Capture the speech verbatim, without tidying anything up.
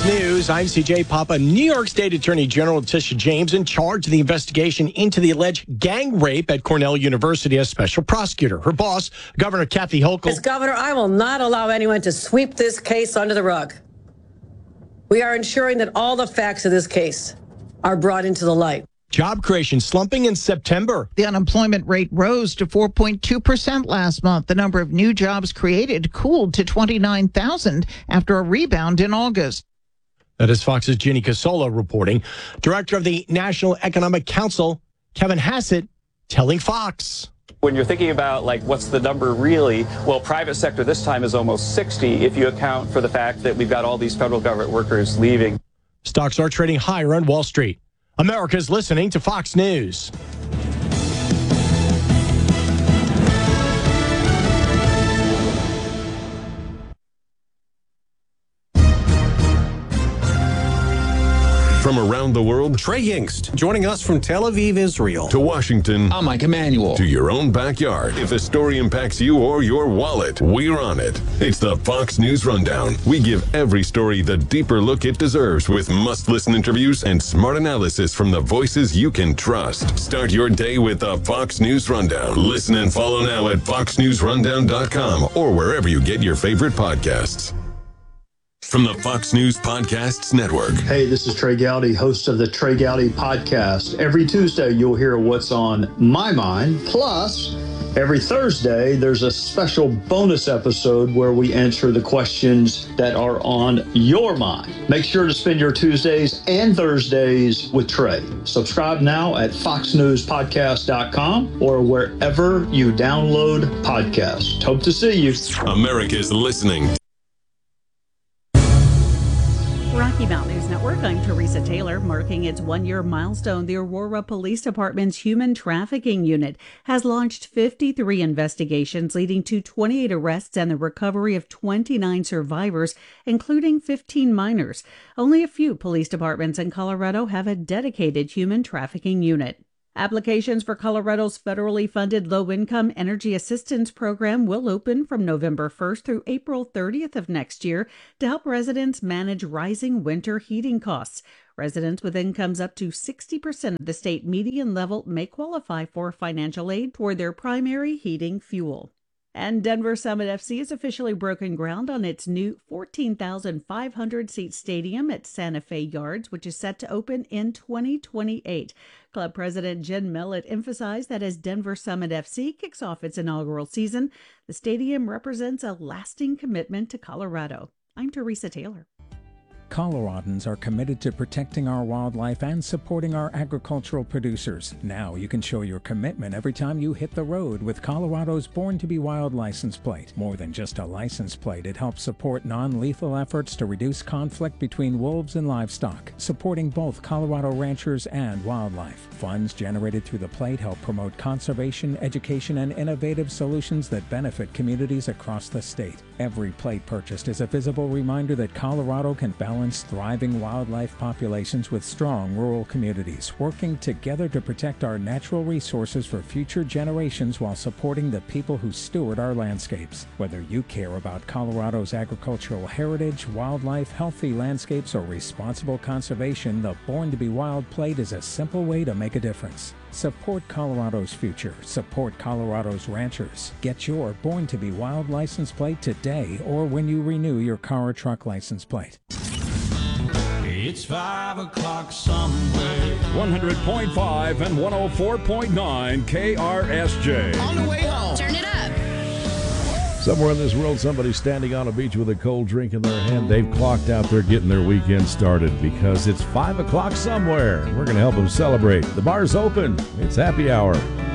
News, I'm C J Papa. New York State Attorney General Tisha James in charge of the investigation into the alleged gang rape at Cornell University as special prosecutor. Her boss, Governor Kathy Hochul. As governor, I will not allow anyone to sweep this case under the rug. We are ensuring that all the facts of this case are brought into the light. Job creation slumping in September. The unemployment rate rose to four point two percent last month. The number of new jobs created cooled to twenty-nine thousand after a rebound in August. That is Fox's Ginny Casola reporting. Director of the National Economic Council, Kevin Hassett, telling Fox. When you're thinking about, like, what's the number really? Well, private sector this time is almost sixty if you account for the fact that we've got all these federal government workers leaving. Stocks are trading higher on Wall Street. America's listening to Fox News. From around the world, Trey Yingst, joining us from Tel Aviv, Israel. To Washington. I'm Mike Emanuel. To your own backyard. If a story impacts you or your wallet, we're on it. It's the Fox News Rundown. We give every story the deeper look it deserves with must-listen interviews and smart analysis from the voices you can trust. Start your day with the Fox News Rundown. Listen and follow now at fox news rundown dot com or wherever you get your favorite podcasts. From the Fox News Podcasts Network. Hey, this is Trey Gowdy, host of the Trey Gowdy Podcast. Every Tuesday, you'll hear what's on my mind. Plus, every Thursday, there's a special bonus episode where we answer the questions that are on your mind. Make sure to spend your Tuesdays and Thursdays with Trey. Subscribe now at fox news podcast dot com or wherever you download podcasts. Hope to see you. America's listening. Rocky Mountain News Network, I'm Teresa Taylor. Marking its one-year milestone, the Aurora Police Department's Human Trafficking Unit has launched fifty-three investigations, leading to twenty-eight arrests and the recovery of twenty-nine survivors, including fifteen minors. Only a few police departments in Colorado have a dedicated human trafficking unit. Applications for Colorado's federally funded low-income energy assistance program will open from November first through April thirtieth of next year to help residents manage rising winter heating costs. Residents with incomes up to sixty percent of the state median level may qualify for financial aid toward their primary heating fuel. And Denver Summit F C has officially broken ground on its new fourteen thousand five hundred seat stadium at Santa Fe Yards, which is set to open in twenty twenty-eight. Club president Jen Mellett emphasized that as Denver Summit F C kicks off its inaugural season, the stadium represents a lasting commitment to Colorado. I'm Teresa Taylor. Coloradans are committed to protecting our wildlife and supporting our agricultural producers. Now you can show your commitment every time you hit the road with Colorado's Born to be Wild license plate. More than just a license plate, it helps support non-lethal efforts to reduce conflict between wolves and livestock, supporting both Colorado ranchers and wildlife. Funds generated through the plate help promote conservation, education, and innovative solutions that benefit communities across the state. Every plate purchased is a visible reminder that Colorado can balance thriving wildlife populations with strong rural communities, working together to protect our natural resources for future generations while supporting the people who steward our landscapes. Whether you care about Colorado's agricultural heritage, wildlife, healthy landscapes, or responsible conservation, the Born to be Wild plate is a simple way to make a difference. Support Colorado's future. Support Colorado's ranchers. Get your Born to be Wild license plate today or when you renew your car or truck license plate. It's five o'clock somewhere. one hundred point five and one oh four point nine K R S J. On the way home. Turn it up. Somewhere in this world, somebody's standing on a beach with a cold drink in their hand. They've clocked out there getting their weekend started because it's five o'clock somewhere. We're going to help them celebrate. The bar's open. It's happy hour.